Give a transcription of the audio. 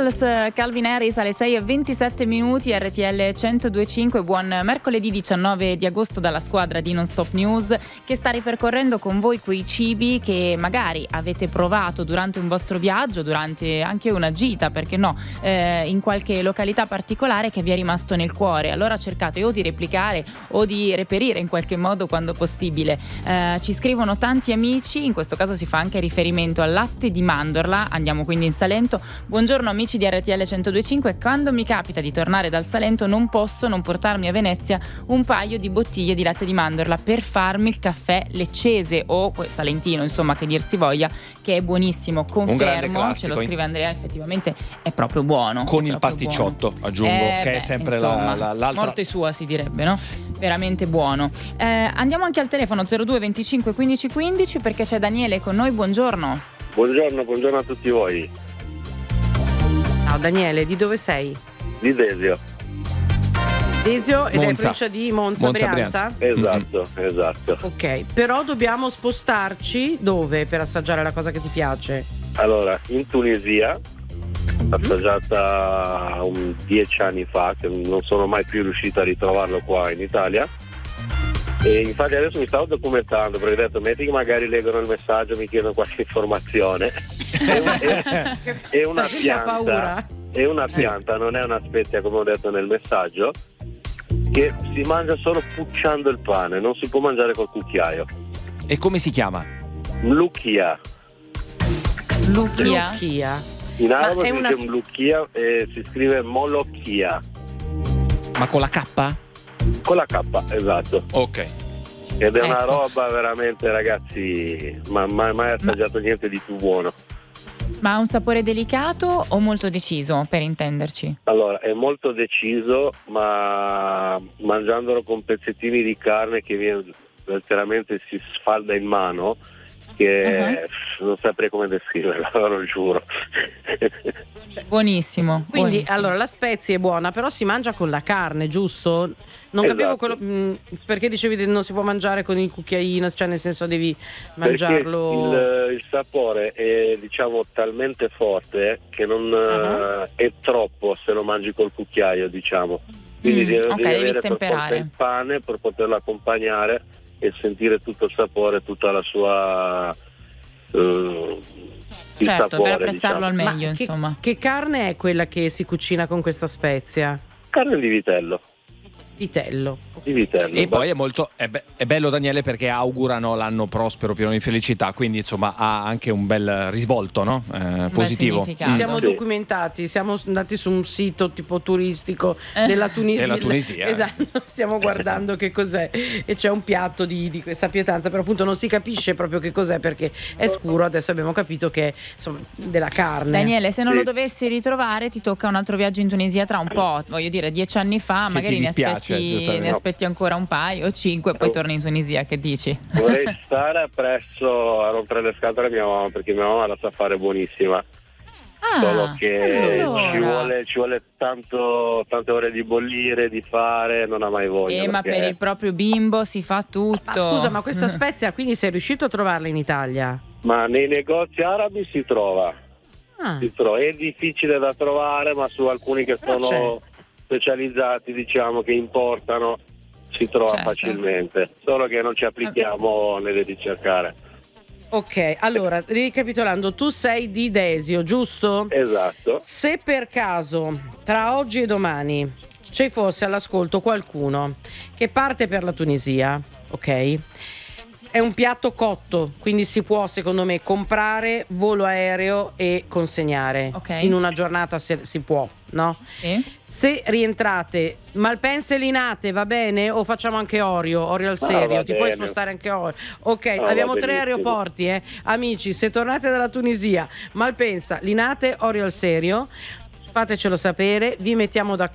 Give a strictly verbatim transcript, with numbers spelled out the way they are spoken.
Beatles, Calvin Harris alle sei e ventisette minuti, R T L centodue e cinque. Buon mercoledì diciannove di agosto dalla squadra di Non Stop News, che sta ripercorrendo con voi quei cibi che magari avete provato durante un vostro viaggio, durante anche una gita, perché no, eh, in qualche località particolare che vi è rimasto nel cuore. Allora cercate o di replicare o di reperire in qualche modo quando possibile. Eh, ci scrivono tanti amici, in questo caso si fa anche riferimento al latte di mandorla. Andiamo quindi in Salento. Buongiorno amici di R T L centodue e cinque. Quando mi capita di tornare dal Salento non posso non portarmi a Venezia un paio di bottiglie di latte di mandorla per farmi il caffè leccese o salentino, insomma, che dir si voglia, che è buonissimo, confermo. Ce lo scrive Andrea, effettivamente è proprio buono. Con il proprio pasticciotto buono. aggiungo, eh, che beh, è sempre insomma, la, la, l'altra morte sua si direbbe, no? Veramente buono. Eh, andiamo anche al telefono zero due venticinque quindici quindici perché c'è Daniele con noi. Buongiorno. Buongiorno, buongiorno a tutti voi. Ciao Daniele, di dove sei? Di Desio. Desio ed Monza. è provincia di Monza, Monza, Brianza? Esatto, mm-hmm. esatto. Ok, però dobbiamo spostarci dove per assaggiare la cosa che ti piace? Allora, in Tunisia, assaggiata un dieci anni fa, che non sono mai più riuscito a ritrovarlo qua in Italia. E infatti adesso mi stavo documentando perché ho detto metti che magari leggono il messaggio, mi chiedono qualche informazione. È, un, è, è una pianta, è una pianta, non è una spezia come ho detto nel messaggio, che si mangia solo pucciando il pane, non si può mangiare col cucchiaio. E come si chiama? Mlukia. Luchia. Luchia. In arabo si una... dice mlukia e si scrive molochia. Ma con la K? Con la K, esatto. Ok. Ed è una Ecco. roba veramente, ragazzi, ma mai, mai assaggiato ma... niente di più buono. Ma ha un sapore delicato o molto deciso, per intenderci? Allora, è molto deciso, ma mangiandolo con pezzettini di carne che viene letteralmente si sfalda in mano, che uh-huh. non saprei come descriverlo, lo giuro. Buonissimo. Quindi buonissimo. allora la spezia è buona, però si mangia con la carne, giusto? Non esatto. capivo quello, mh, perché dicevi che non si può mangiare con il cucchiaino, cioè nel senso devi mangiarlo. Il, il sapore è diciamo talmente forte che non uh-huh. uh, è troppo se lo mangi col cucchiaio, diciamo. Quindi mm, devi, ok, devi devi avere stemperare il pane per poterlo accompagnare e sentire tutto il sapore, tutta la sua uh, il certo, sapore, per apprezzarlo diciamo. al meglio, Ma che, insomma. che carne è quella che si cucina con questa spezia? Carne di vitello. Vitello. Di vitello. E poi è molto è, be- è bello Daniele perché augurano l'anno prospero, pieno di felicità, quindi insomma ha anche un bel risvolto, no? Eh, positivo. Bel Ci siamo Sì. documentati, siamo andati su un sito tipo turistico della Tunisia. Della Tunisia. Esatto, stiamo guardando che cos'è e c'è un piatto di, di questa pietanza, però appunto non si capisce proprio che cos'è perché è scuro. Adesso abbiamo capito che è insomma della carne. Daniele, se non Sì. lo dovessi ritrovare ti tocca un altro viaggio in Tunisia tra un po', voglio dire dieci anni fa, Che magari ti ne dispiace, aspetti, giustamente. ne aspetti ancora un paio o cinque e poi torni in Tunisia, che dici? Vorrei stare appresso a rompere le scatole a mia mamma perché mia mamma la sa fare buonissima. Ah, Solo che allora. ci vuole, ci vuole tanto, tante ore di bollire, di fare, non ha mai voglia. Eh, ma perché- per il proprio bimbo si fa tutto. Ma scusa, ma questa spezia quindi sei riuscito a trovarla in Italia? ma nei negozi arabi si trova. Ah. si trova. È difficile da trovare, ma su alcuni che Però sono specializzati, diciamo, che importano, si trova Certo. facilmente. Solo che non ci applichiamo nelle ricercare. Ok, allora ricapitolando, tu sei di Desio, giusto? Esatto. Se per caso tra oggi e domani ci fosse all'ascolto qualcuno che parte per la Tunisia, ok? È un piatto cotto, quindi si può secondo me comprare volo aereo e consegnare. Ok. In una giornata se, si può, no? Sì. Se rientrate, Malpensa e Linate va bene? O facciamo anche Orio, Orio al Ah, serio? va Ti puoi bene. spostare anche Orio? Ok, Ah, va abbiamo tre benissimo. aeroporti, eh. Amici, se tornate dalla Tunisia, Malpensa, Linate, Orio al serio, fatecelo sapere, vi mettiamo d'accordo.